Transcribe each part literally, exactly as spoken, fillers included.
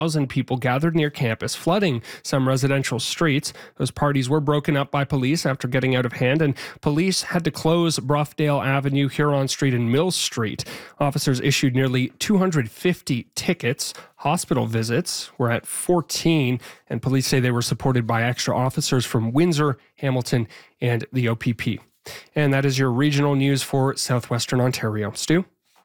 thousand people gathered near campus, flooding some residential streets. Those parties were broken up by police after getting out of hand, and police had to close Broughdale Avenue, Huron Street, and Mills Street. Officers issued nearly two hundred fifty tickets. Hospital visits were at fourteen, and police say they were supported by extra officers from Windsor, Hamilton, and the O P P. And that is your regional news for Southwestern Ontario. Stu?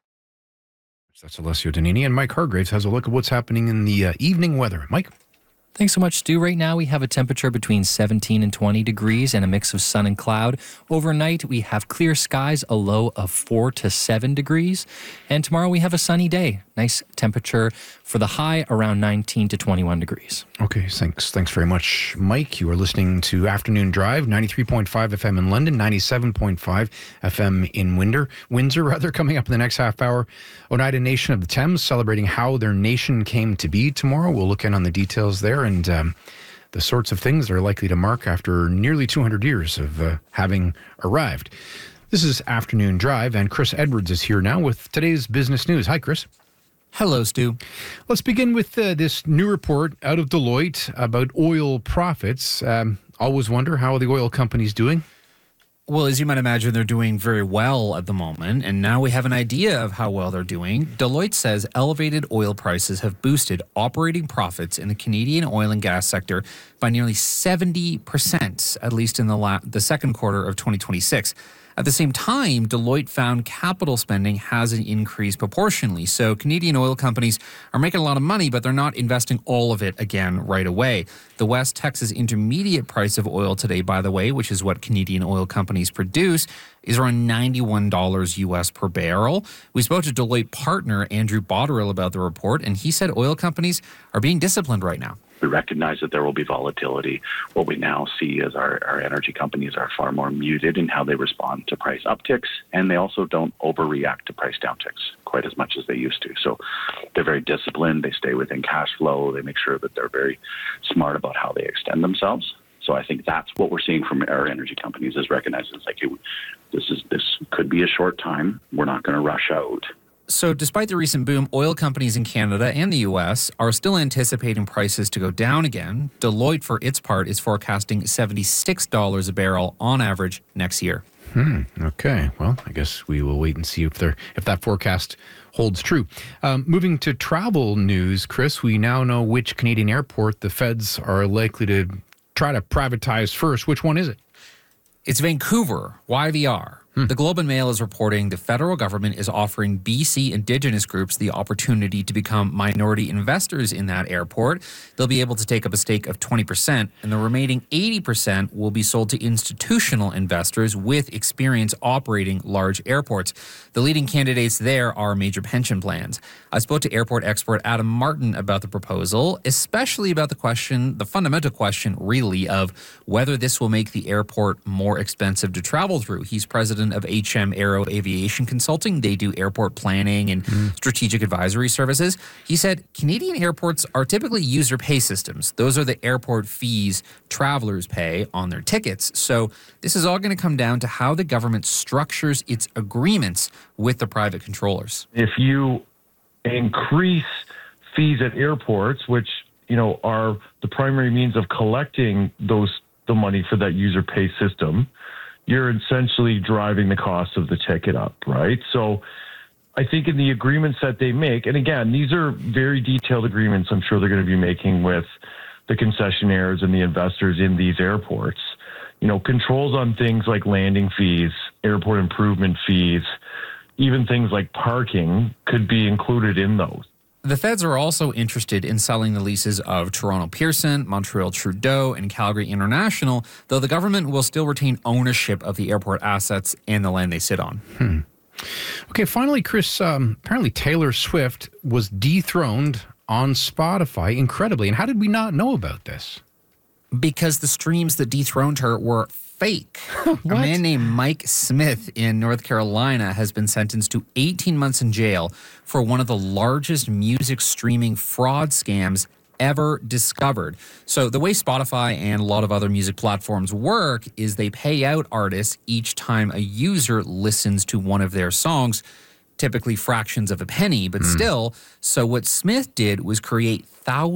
That's Alessio Donini, and Mike Hargraves has a look at what's happening in the uh, evening weather. Mike? Thanks so much, Stu. Right now we have a temperature between seventeen and twenty degrees and a mix of sun and cloud. Overnight we have clear skies, a low of four to seven degrees. And tomorrow we have a sunny day. Nice temperature for the high around nineteen to twenty-one degrees. Okay, thanks. Thanks very much, Mike. You are listening to Afternoon Drive, ninety-three point five F M in London, ninety-seven point five F M in Windsor. Windsor, rather, coming up in the next half hour. Oneida Nation of the Thames celebrating how their nation came to be tomorrow. We'll look in on the details there and um, the sorts of things they're likely to mark after nearly two hundred years of uh, having arrived. This is Afternoon Drive, and Chris Edwards is here now with today's business news. Hi, Chris. Hello, Stu. Let's begin with uh, this new report out of Deloitte about oil profits. Um, always wonder how the oil company's doing. Well, as you might imagine, they're doing very well at the moment, and now we have an idea of how well they're doing. Deloitte says elevated oil prices have boosted operating profits in the Canadian oil and gas sector by nearly seventy percent, at least in the la- the second quarter of twenty twenty-six. At the same time, Deloitte found capital spending hasn't increased proportionally. So Canadian oil companies are making a lot of money, but they're not investing all of it again right away. The West Texas Intermediate price of oil today, by the way, which is what Canadian oil companies produce, is around ninety-one dollars U S per barrel. We spoke to Deloitte partner Andrew Botterill about the report, and he said oil companies are being disciplined right now. We recognize that there will be volatility. What we now see is our, our energy companies are far more muted in how they respond to price upticks, and they also don't overreact to price downticks quite as much as they used to. So they're very disciplined. They stay within cash flow. They make sure that they're very smart about how they extend themselves. So I think that's what we're seeing from our energy companies is recognizing it's like, hey, this is this could be a short time. We're not going to rush out. So despite the recent boom, oil companies in Canada and the U S are still anticipating prices to go down again. Deloitte, for its part, is forecasting seventy-six dollars a barrel on average next year. Hmm. Okay. Well, I guess we will wait and see if they're, if that forecast holds true. Um, moving to travel news, Chris, we now know which Canadian airport the feds are likely to try to privatize first. Which one is it? It's Vancouver, Y V R. The Globe and Mail is reporting the federal government is offering B C Indigenous groups the opportunity to become minority investors in that airport. They'll be able to take up a stake of twenty percent, and the remaining eighty percent will be sold to institutional investors with experience operating large airports. The leading candidates there are major pension plans. I spoke to airport expert Adam Martin about the proposal, especially about the question, the fundamental question, really, of whether this will make the airport more expensive to travel through. He's president of H M Aero Aviation Consulting. They do airport planning and mm. strategic advisory services. He said Canadian airports are typically user pay systems. Those are the airport fees travelers pay on their tickets. So this is all going to come down to how the government structures its agreements with the private controllers. If you increase fees at airports, which, you know, are the primary means of collecting those the money for that user pay system, you're essentially driving the cost of the ticket up, right? So I think in the agreements that they make, and again, these are very detailed agreements I'm sure they're going to be making with the concessionaires and the investors in these airports, you know, controls on things like landing fees, airport improvement fees, even things like parking could be included in those. The feds are also interested in selling the leases of Toronto Pearson, Montreal Trudeau, and Calgary International, though the government will still retain ownership of the airport assets and the land they sit on. Hmm. Okay, finally, Chris, um, apparently Taylor Swift was dethroned on Spotify, incredibly. And how did we not know about this? Because the streams that dethroned her were fake. A man named Mike Smith in North Carolina has been sentenced to eighteen months in jail for one of the largest music streaming fraud scams ever discovered. So the way Spotify and a lot of other music platforms work is they pay out artists each time a user listens to one of their songs. typically fractions of a penny, but still. So what Smith did was create thousands